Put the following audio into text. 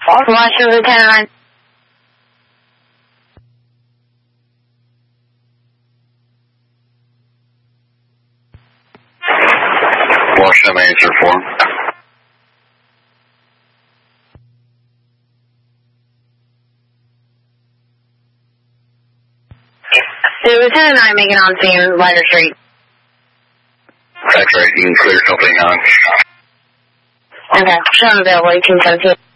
Washington Lieutenant. Washington answer 4. Lieutenant 9 making on scene, Lighter Street. That's right, you can clear company 9. Okay, showing available 1817.